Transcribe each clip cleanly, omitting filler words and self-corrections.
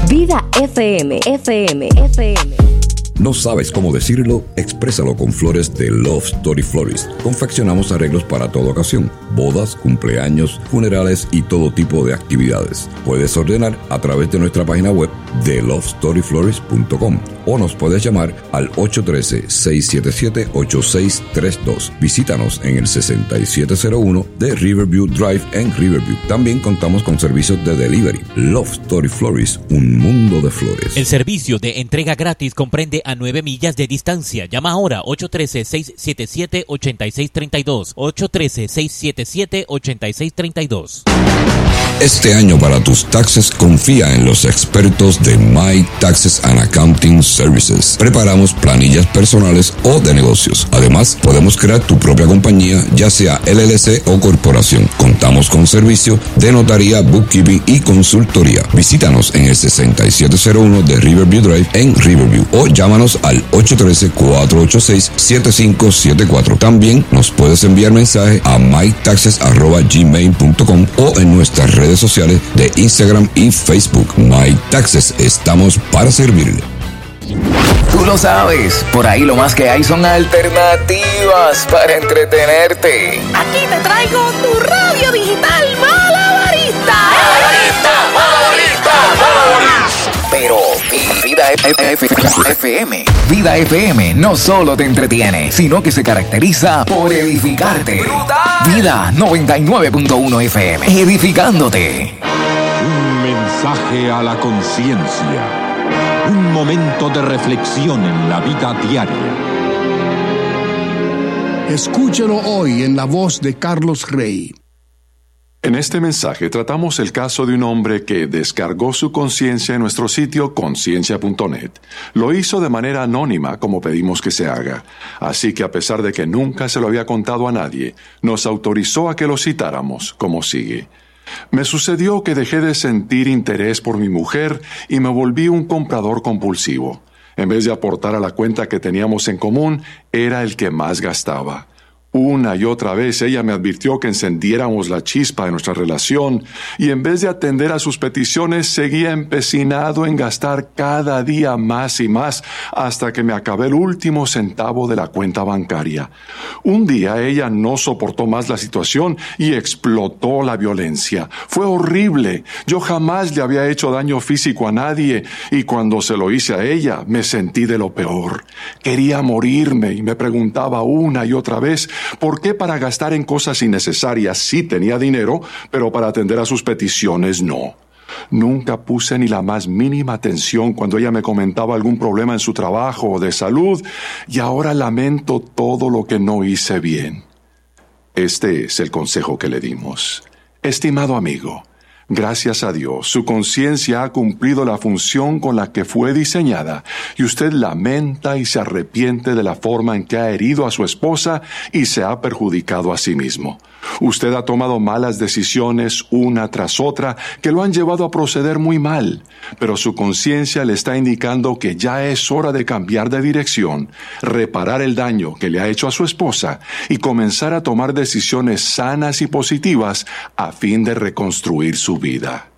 Vida FM. ¿No sabes cómo decirlo? Exprésalo con flores de Love Story Florist. Confeccionamos arreglos para toda ocasión: bodas, cumpleaños, funerales y todo tipo de actividades. Puedes ordenar a través de nuestra página web de lovestoryflorist.com o nos puedes llamar al 813-677-8632. Visítanos en el 6701 de Riverview Drive en Riverview. También contamos con servicios de delivery. Love Story Florist, un mundo de flores. El servicio de entrega gratis comprende a 9 millas de distancia. Llama ahora 813-677-8632. 813-677-8632. Este año, para tus taxes, confía en los expertos de My Taxes and Accounting Services. Preparamos planillas personales o de negocios. Además, podemos crear tu propia compañía, ya sea LLC o corporación. Contamos con servicio de notaría, bookkeeping y consultoría. Visítanos en el 6701 de Riverview Drive en Riverview o llámanos al 813-486-7574. También nos puedes enviar mensaje a mytaxes@gmail.com o en nuestras redes sociales de Instagram y Facebook. My Taxes, estamos para servirle. Tú lo sabes, por ahí lo más que hay son alternativas para entretenerte. Aquí te traigo tu radio digital Malabarista. Pero Vida FM no solo te entretiene, sino que se caracteriza por edificarte. Vida 99.1 FM, edificándote. Un mensaje a la conciencia. Un momento de reflexión en la vida diaria. Escúchelo hoy en la voz de Carlos Rey. En este mensaje tratamos el caso de un hombre que descargó su conciencia en nuestro sitio conciencia.net. Lo hizo de manera anónima, como pedimos que se haga. Así que, a pesar de que nunca se lo había contado a nadie, nos autorizó a que lo citáramos, como sigue. Me sucedió que dejé de sentir interés por mi mujer y me volví un comprador compulsivo. En vez de aportar a la cuenta que teníamos en común, era el que más gastaba. Una y otra vez ella me advirtió que encendiéramos la chispa de nuestra relación y en vez de atender a sus peticiones seguía empecinado en gastar cada día más y más hasta que me acabé el último centavo de la cuenta bancaria. Un día ella no soportó más la situación y explotó la violencia. Fue horrible. Yo jamás le había hecho daño físico a nadie y cuando se lo hice a ella me sentí de lo peor. Quería morirme y me preguntaba una y otra vez ¿por qué para gastar en cosas innecesarias sí tenía dinero, pero para atender a sus peticiones no? Nunca puse ni la más mínima atención cuando ella me comentaba algún problema en su trabajo o de salud, y ahora lamento todo lo que no hice bien. Este es el consejo que le dimos. Estimado amigo, gracias a Dios, su conciencia ha cumplido la función con la que fue diseñada y usted lamenta y se arrepiente de la forma en que ha herido a su esposa y se ha perjudicado a sí mismo. Usted ha tomado malas decisiones una tras otra que lo han llevado a proceder muy mal, pero su conciencia le está indicando que ya es hora de cambiar de dirección, reparar el daño que le ha hecho a su esposa y comenzar a tomar decisiones sanas y positivas a fin de reconstruir su vida.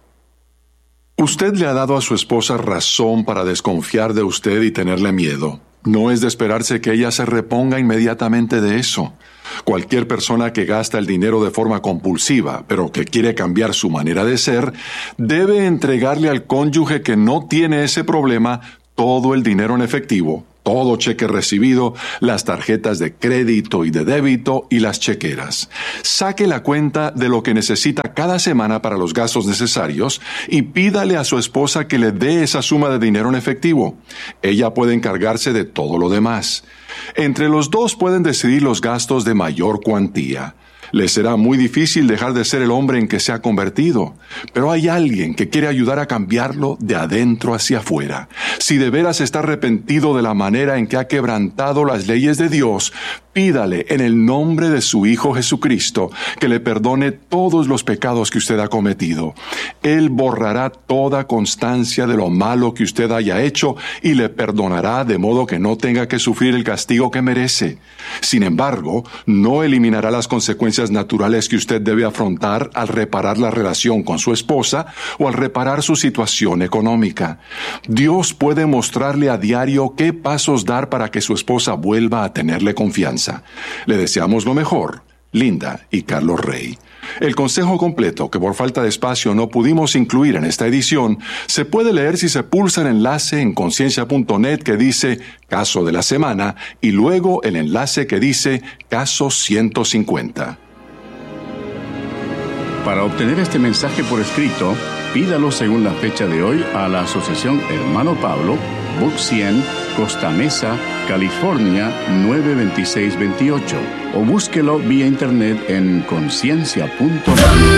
Usted le ha dado a su esposa razón para desconfiar de usted y tenerle miedo. No es de esperarse que ella se reponga inmediatamente de eso. Cualquier persona que gasta el dinero de forma compulsiva, pero que quiere cambiar su manera de ser, debe entregarle al cónyuge que no tiene ese problema todo el dinero en efectivo, todo cheque recibido, las tarjetas de crédito y de débito y las chequeras. Saque la cuenta de lo que necesita cada semana para los gastos necesarios y pídale a su esposa que le dé esa suma de dinero en efectivo. Ella puede encargarse de todo lo demás. Entre los dos pueden decidir los gastos de mayor cuantía. Les será muy difícil dejar de ser el hombre en que se ha convertido, pero hay alguien que quiere ayudar a cambiarlo de adentro hacia afuera. Si de veras está arrepentido de la manera en que ha quebrantado las leyes de Dios, Pídale en el nombre de su Hijo Jesucristo que le perdone todos los pecados que usted ha cometido. Él borrará toda constancia de lo malo que usted haya hecho y le perdonará de modo que no tenga que sufrir el castigo que merece. Sin embargo, no eliminará las consecuencias naturales que usted debe afrontar al reparar la relación con su esposa o al reparar su situación económica. Dios puede mostrarle a diario qué pasos dar para que su esposa vuelva a tenerle confianza. Le deseamos lo mejor, Linda y Carlos Rey. El consejo completo, que por falta de espacio no pudimos incluir en esta edición, se puede leer si se pulsa el enlace en conciencia.net que dice Caso de la Semana y luego el enlace que dice Caso 150. Para obtener este mensaje por escrito, pídalo según la fecha de hoy a la Asociación Hermano Pablo, Book 100, Costa Mesa, California 92628, o búsquelo vía internet en conciencia.net.